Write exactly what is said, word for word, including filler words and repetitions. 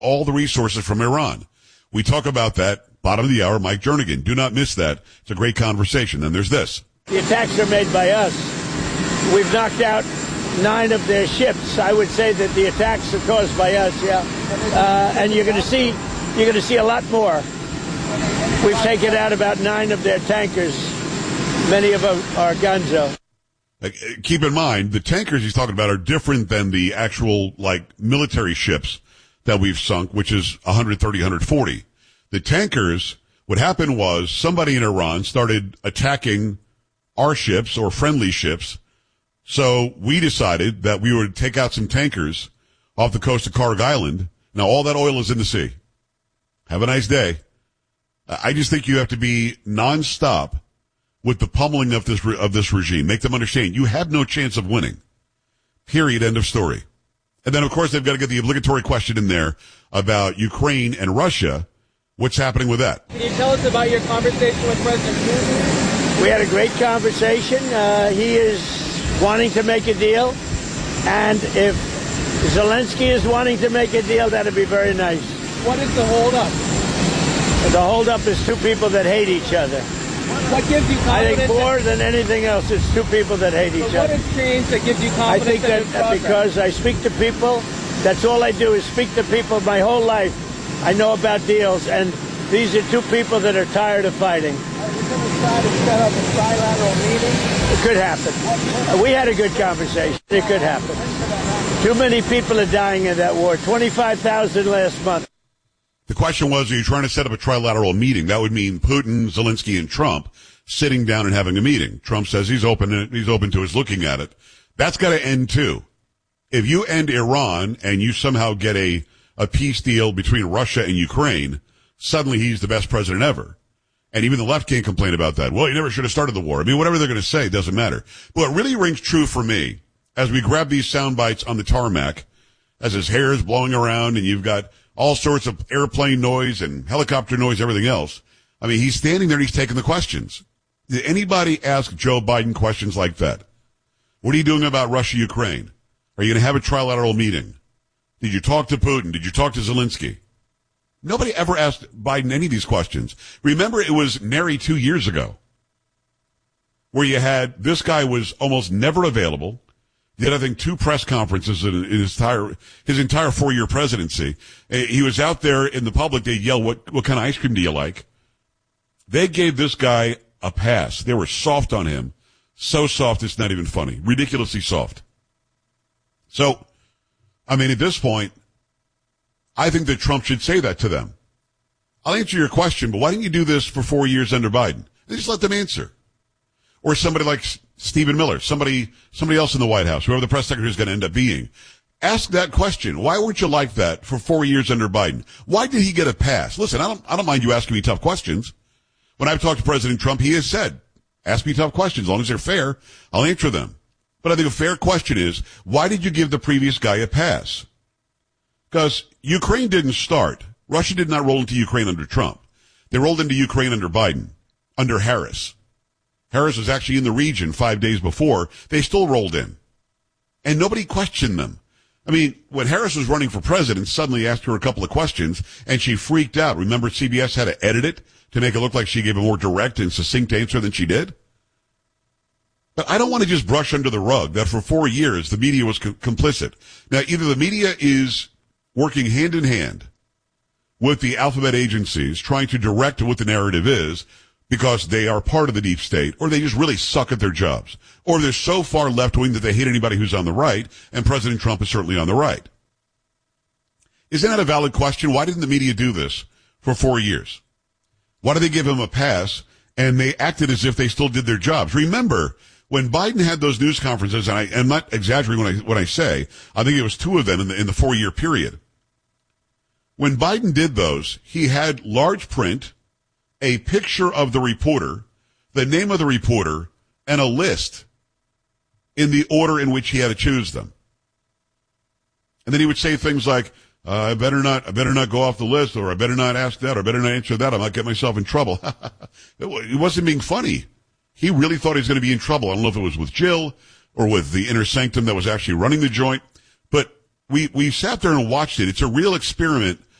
all the resources from Iran. We talk about that, bottom of the hour, Mike Jernigan. Do not miss that. It's a great conversation. Then there's this. The attacks are made by us. We've knocked out nine of their ships. I would say that the attacks are caused by us, yeah. Uh, and you're going to see, you're going to see a lot more. We've taken out about nine of their tankers. Many of them are Gunzo. Keep in mind, the tankers he's talking about are different than the actual, like, military ships that we've sunk, which is one thirty, one forty. The tankers, what happened was somebody in Iran started attacking our ships or friendly ships. So we decided that we would take out some tankers off the coast of Karg Island. Now all that oil is in the sea. Have a nice day. I just think you have to be nonstop with the pummeling of this, of this regime. Make them understand you have no chance of winning. Period. End of story. And then, of course, they've got to get the obligatory question in there about Ukraine and Russia. What's happening with that? Can you tell us about your conversation with President Putin? We had a great conversation. Uh, he is wanting to make a deal. And if Zelensky is wanting to make a deal, that'd be very nice. What is the holdup? The holdup is two people that hate each other. What gives you confidence? I think more than anything else, it's two people that hate each so other. What has changed that gives you confidence? I think that, that because I speak to people, that's all I do is speak to people my whole life. I know about deals, and these are two people that are tired of fighting. Are you going to try to set up a trilateral meeting? It could happen. Uh, we had a good conversation. It could happen. Too many people are dying in that war. twenty-five thousand last month. The question was, are you trying to set up a trilateral meeting? That would mean Putin, Zelensky, and Trump sitting down and having a meeting. Trump says he's open, he's open to us looking at it. That's got to end too. If you end Iran and you somehow get a, a peace deal between Russia and Ukraine, suddenly he's the best president ever. And even the left can't complain about that. Well, he never should have started the war. I mean, whatever they're going to say doesn't matter. But what really rings true for me, as we grab these sound bites on the tarmac, as his hair is blowing around and you've got all sorts of airplane noise and helicopter noise, everything else. I mean, he's standing there and he's taking the questions. Did anybody ask Joe Biden questions like that? What are you doing about Russia, Ukraine? Are you going to have a trilateral meeting? Did you talk to Putin? Did you talk to Zelensky? Nobody ever asked Biden any of these questions. Remember, it was nary two years ago where you had this guy was almost never available. Did, I think, two press conferences in his entire, his entire four-year presidency. He was out there in the public. They'd yell, what, what kind of ice cream do you like? They gave this guy a pass. They were soft on him. So soft, it's not even funny. Ridiculously soft. So, I mean, at this point, I think that Trump should say that to them. I'll answer your question, but why didn't you do this for four years under Biden? And just let them answer. Or somebody like Stephen Miller, somebody, somebody else in the White House, whoever the press secretary is going to end up being. Ask that question. Why weren't you like that for four years under Biden? Why did he get a pass? Listen, I don't, I don't mind you asking me tough questions. When I've talked to President Trump, he has said, ask me tough questions. As long as they're fair, I'll answer them. But I think a fair question is, why did you give the previous guy a pass? Because Ukraine didn't start. Russia did not roll into Ukraine under Trump. They rolled into Ukraine under Biden, under Harris. Harris was actually in the region five days before. They still rolled in. And nobody questioned them. I mean, when Harris was running for president, suddenly asked her a couple of questions, and she freaked out. Remember, C B S had to edit it to make it look like she gave a more direct and succinct answer than she did? But I don't want to just brush under the rug that for four years the media was co- complicit. Now, either the media is working hand in hand with the alphabet agencies, trying to direct what the narrative is, because they are part of the deep state, or they just really suck at their jobs. Or they're so far left-wing that they hate anybody who's on the right, and President Trump is certainly on the right. Isn't that a valid question? Why didn't the media do this for four years? Why did they give him a pass, and they acted as if they still did their jobs? Remember, when Biden had those news conferences, and I, I'm not exaggerating when I, when I say, I think it was two of them in the, in the four-year period. When Biden did those, he had large print, a picture of the reporter, the name of the reporter, and a list in the order in which he had to choose them. And then he would say things like, uh, I better not, I better not go off the list, or I better not ask that, or I better not answer that, I might get myself in trouble. It wasn't being funny. He really thought he was going to be in trouble. I don't know if it was with Jill or with the inner sanctum that was actually running the joint. But we, we sat there and watched it. It's a real experiment